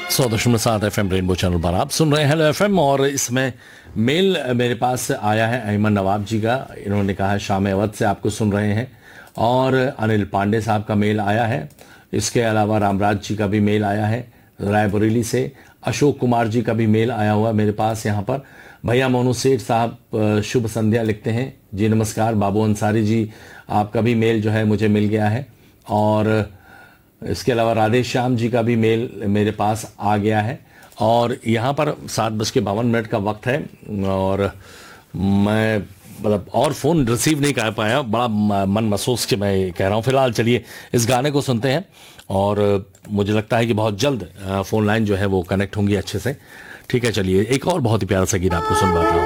100.7 FM rainbow channel पर आप सुन रहे हैं हेलो एफएम। और इसमें मेल मेरे पास आया है अहमद नवाब जी का। इन्होंने कहा है शाम अवध से आपको सुन रहे हैं। और अनिल पांडे साहब का मेल आया है। इसके अलावा रामराज जी का भी मेल आया है रायबरेली से। अशोक कुमार जी का भी मेल आया हुआ मेरे पास यहाँ पर। भैया मोनू सेठ साहब शुभ संध्या लिखते हैं जी, नमस्कार। बाबू अंसारी जी आपका भी मेल जो है मुझे मिल गया है। और इसके अलावा राधे श्याम जी का भी मेल मेरे पास आ गया है। और यहाँ पर 7:52 का वक्त है और मैं मतलब और फ़ोन रिसीव नहीं कर पाया। बड़ा मन महसूस के मैं कह रहा हूँ। फिलहाल चलिए इस गाने को सुनते हैं और मुझे लगता है कि बहुत जल्द फ़ोन लाइन जो है वो कनेक्ट होंगी अच्छे से। ठीक है, चलिए एक और बहुत ही प्यारा सा गीत आपको सुनवाता हूँ।